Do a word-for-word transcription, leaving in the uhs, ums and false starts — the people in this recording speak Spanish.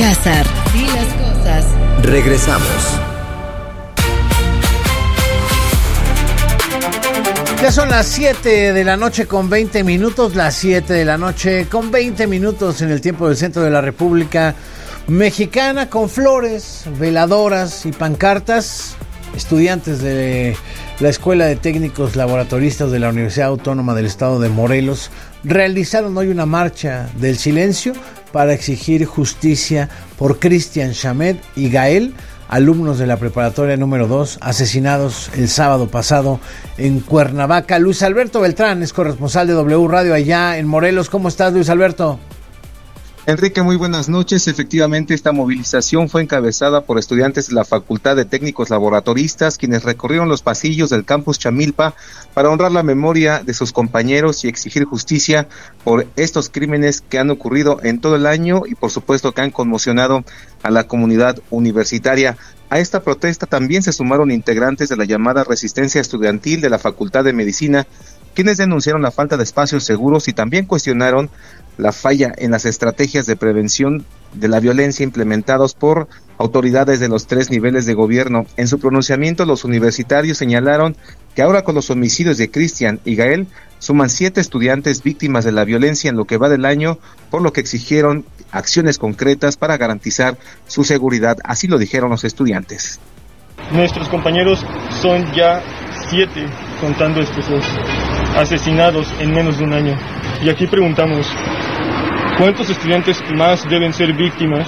Alcázar. Así las cosas. Regresamos. Ya son las siete de la noche con veinte minutos, las siete de la noche con veinte minutos en el tiempo del centro de la República Mexicana, con flores, veladoras y pancartas. Estudiantes de la Escuela de Técnicos Laboratoristas de la Universidad Autónoma del Estado de Morelos realizaron hoy una marcha del silencio para exigir justicia por Cristian Shamed y Gael, alumnos de la preparatoria número dos, asesinados el sábado pasado en Cuernavaca. Luis Alberto Beltrán es corresponsal de W Radio allá en Morelos. ¿Cómo estás, Luis Alberto? Enrique, muy buenas noches. Efectivamente, esta movilización fue encabezada por estudiantes de la Facultad de Técnicos Laboratoristas, quienes recorrieron los pasillos del campus Chamilpa para honrar la memoria de sus compañeros y exigir justicia por estos crímenes que han ocurrido en todo el año y, por supuesto, que han conmocionado a la comunidad universitaria. A esta protesta también se sumaron integrantes de la llamada Resistencia Estudiantil de la Facultad de Medicina, quienes denunciaron la falta de espacios seguros y también cuestionaron la falla en las estrategias de prevención de la violencia implementados por autoridades de los tres niveles de gobierno. En su pronunciamiento, los universitarios señalaron que ahora con los homicidios de Cristian y Gael suman siete estudiantes víctimas de la violencia en lo que va del año, por lo que exigieron acciones concretas para garantizar su seguridad. Así lo dijeron los estudiantes. Nuestros compañeros son ya siete, contando estos dos, asesinados en menos de un año. Y aquí preguntamos, ¿cuántos estudiantes más deben ser víctimas